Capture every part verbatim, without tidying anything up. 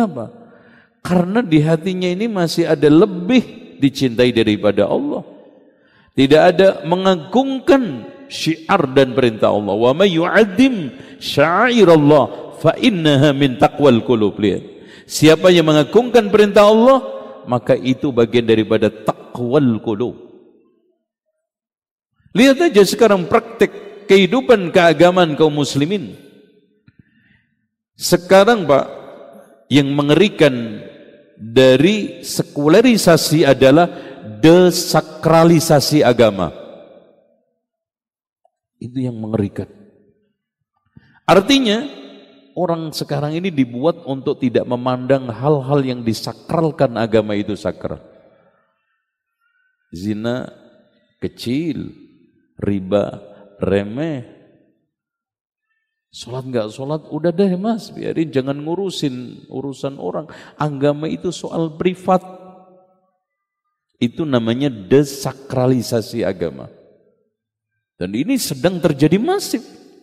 Kenapa? Karena di hatinya ini masih ada lebih dicintai daripada Allah. Tidak ada mengagungkan syiar dan perintah Allah. Wa may yu'azzim sya'airallah fa innaha min taqwal qulub. Lihat. Siapa yang mengagungkan perintah Allah, maka itu bagian daripada taqwal qulub. Lihat aja sekarang praktek kehidupan keagamaan kaum muslimin. Sekarang Pak, yang mengerikan dari sekularisasi adalah desakralisasi agama. Itu yang mengerikan. Artinya orang sekarang ini dibuat untuk tidak memandang hal-hal yang disakralkan agama itu sakral. Zina kecil, riba remeh. Sholat enggak sholat, udah deh mas, biarin, jangan ngurusin urusan orang. Agama itu soal privat. Itu namanya desakralisasi agama. Dan ini sedang terjadi masif.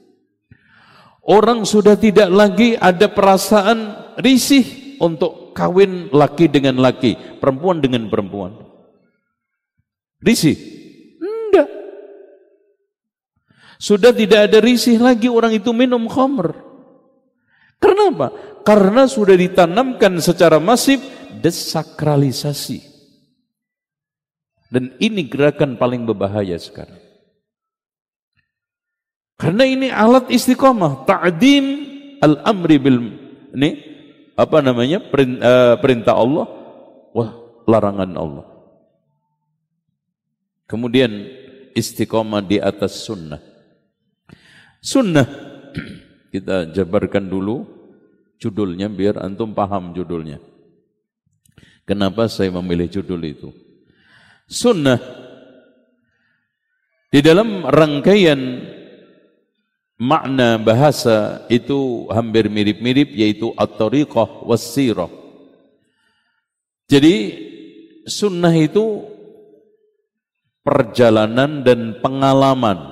Orang sudah tidak lagi ada perasaan risih untuk kawin laki dengan laki, perempuan dengan perempuan. Risih? Enggak. Sudah tidak ada risih lagi orang itu minum khamr. Kenapa? Karena sudah ditanamkan secara masif desakralisasi. Dan ini gerakan paling berbahaya sekarang. Karena ini alat istiqamah, ta'dim al-amri bil ini apa namanya? Perintah Allah, wah, larangan Allah. Kemudian istiqamah di atas sunnah. Sunnah, kita jabarkan dulu judulnya biar antum paham judulnya. Kenapa saya memilih judul itu? Sunnah, di dalam rangkaian makna bahasa itu hampir mirip-mirip, yaitu at-tariqah was-sirah. Jadi sunnah itu perjalanan dan pengalaman.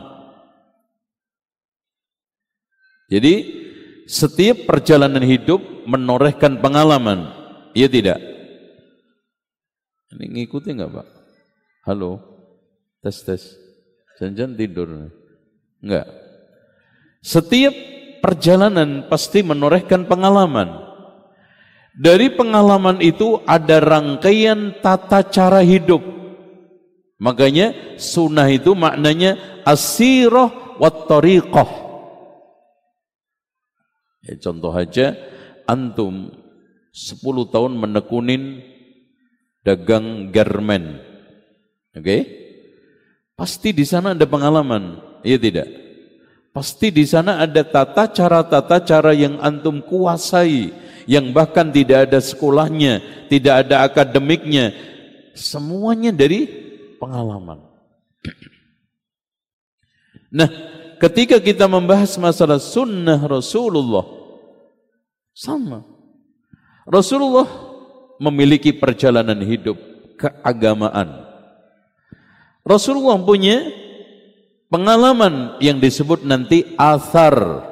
Jadi setiap perjalanan hidup menorehkan pengalaman, iya tidak? Ini ngikuti nggak Pak? Halo, tes tes, jangan tidur, enggak? Setiap perjalanan pasti menorehkan pengalaman. Dari pengalaman itu ada rangkaian tata cara hidup. Makanya sunnah itu maknanya as-sirah wat-tariqah. Ya, contoh aja, antum sepuluh tahun menekunin dagang garmen, oke? Okay? Pasti di sana ada pengalaman, iya tidak? Pasti di sana ada tata cara-tata cara yang antum kuasai, yang bahkan tidak ada sekolahnya, tidak ada akademiknya, semuanya dari pengalaman. Nah, ketika kita membahas masalah sunnah Rasulullah, sama. Rasulullah memiliki perjalanan hidup keagamaan. Rasulullah punya pengalaman yang disebut nanti athar.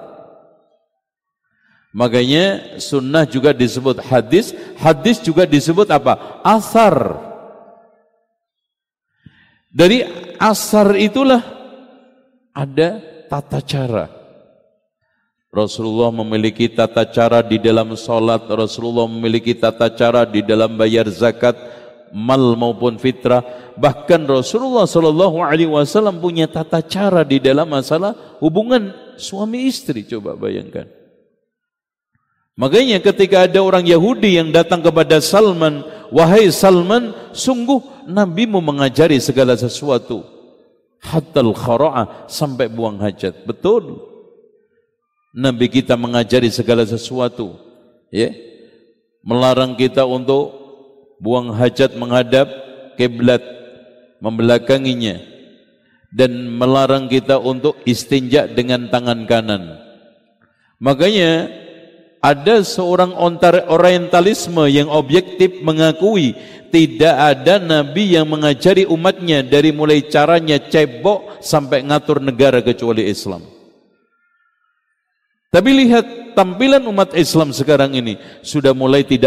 Makanya sunnah juga disebut hadis, hadis juga disebut apa? Athar. Dari asar itulah ada tata cara. Rasulullah memiliki tata cara di dalam sholat, Rasulullah memiliki tata cara di dalam bayar zakat, mal maupun fitrah. Bahkan Rasulullah Shallallahu Alaihi Wasallam punya tata cara di dalam masalah hubungan suami istri. Coba bayangkan. Makanya ketika ada orang Yahudi yang datang kepada Salman, wahai Salman, sungguh Nabimu mengajari segala sesuatu, hatal khara'ah, sampai buang hajat. Betul, Nabi kita mengajari segala sesuatu, ya, melarang kita untuk buang hajat menghadap kiblat, membelakanginya, dan melarang kita untuk istinja dengan tangan kanan. Makanya ada seorang orientalisme yang objektif mengakui tidak ada nabi yang mengajari umatnya dari mulai caranya cebok sampai ngatur negara kecuali Islam. Tapi lihat tampilan umat Islam sekarang ini sudah mulai tidak